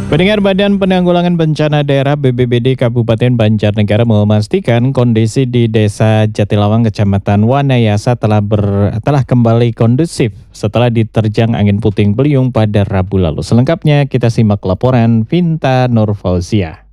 Pendengar, Badan Penanggulangan Bencana Daerah BPBD Kabupaten Banjarnegara memastikan kondisi di Desa Jatilawang, Kecamatan Wanayasa telah kembali kondusif setelah diterjang angin puting beliung pada Rabu lalu. Selengkapnya kita simak laporan Vinta Nurfauzia.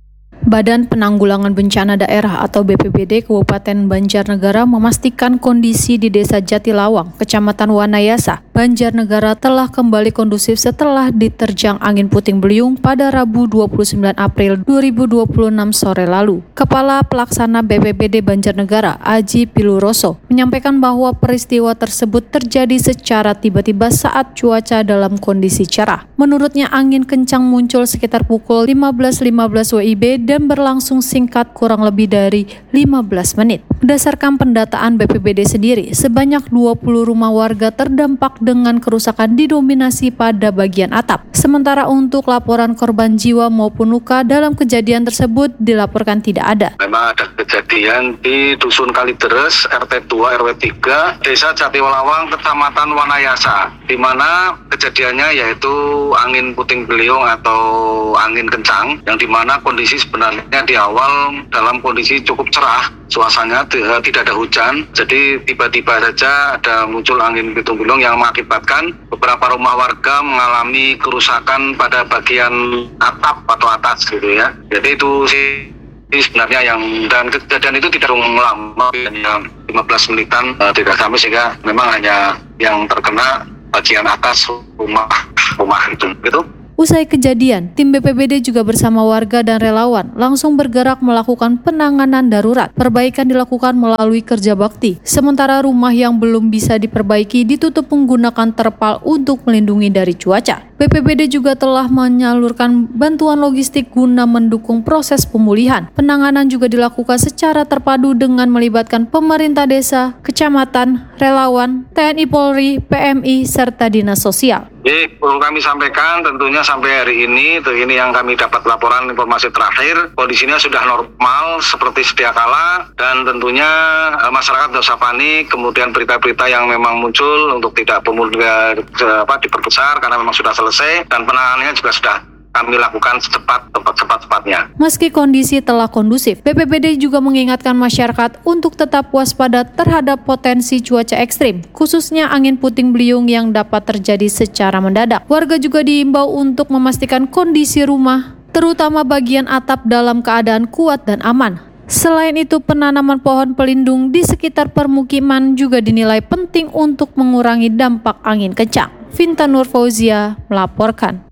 Badan Penanggulangan Bencana Daerah atau BPBD Kabupaten Banjarnegara memastikan kondisi di Desa Jatilawang, Kecamatan Wanayasa, Banjarnegara telah kembali kondusif setelah diterjang angin puting beliung pada Rabu 29 April 2026 sore lalu. Kepala Pelaksana BPBD Banjarnegara, Aji Piluroso, menyampaikan bahwa peristiwa tersebut terjadi secara tiba-tiba saat cuaca dalam kondisi cerah. Menurutnya, angin kencang muncul sekitar pukul 15.15 WIB dan berlangsung singkat kurang lebih dari 15 menit. Berdasarkan pendataan BPBD sendiri, sebanyak 20 rumah warga terdampak dengan kerusakan didominasi pada bagian atap. Sementara untuk laporan korban jiwa maupun luka dalam kejadian tersebut dilaporkan tidak ada. Memang ada kejadian di Dusun Kalideres, RT 2 RW 3, Desa Jatilawang, Kecamatan Wanayasa, di mana kejadiannya yaitu angin puting beliung atau angin kencang, yang dimana kondisi sebenarnya di awal dalam kondisi cukup cerah, suasananya tidak ada hujan, jadi tiba-tiba saja ada muncul angin puting beliung yang mengakibatkan beberapa rumah warga mengalami kerusakan pada bagian atap atau atas gitu ya. Jadi itu sih sebenarnya dan kejadian itu tidak lama, hanya 15 menitan, tidak sampai, sehingga memang hanya yang terkena bagian atas rumah itu gitu. Usai kejadian, tim BPBD juga bersama warga dan relawan langsung bergerak melakukan penanganan darurat. Perbaikan dilakukan melalui kerja bakti. Sementara rumah yang belum bisa diperbaiki ditutup menggunakan terpal untuk melindungi dari cuaca. BPBD juga telah menyalurkan bantuan logistik guna mendukung proses pemulihan. Penanganan juga dilakukan secara terpadu dengan melibatkan pemerintah desa, kecamatan, relawan, TNI Polri, PMI, serta Dinas Sosial. Perlu kami sampaikan tentunya sampai hari ini yang kami dapat laporan informasi terakhir, kondisinya sudah normal seperti sedia kala, dan tentunya masyarakat tidak usah panik. Kemudian berita-berita yang memang muncul untuk tidak diperbesar karena memang sudah selesai, dan penanganannya juga sudah kami lakukan secepat-cepatnya. Meski kondisi telah kondusif, BPBD juga mengingatkan masyarakat untuk tetap waspada terhadap potensi cuaca ekstrim, khususnya angin puting beliung yang dapat terjadi secara mendadak. Warga juga diimbau untuk memastikan kondisi rumah, terutama bagian atap, dalam keadaan kuat dan aman. Selain itu, penanaman pohon pelindung di sekitar permukiman juga dinilai penting untuk mengurangi dampak angin kencang. Vinta Nurfauzia melaporkan.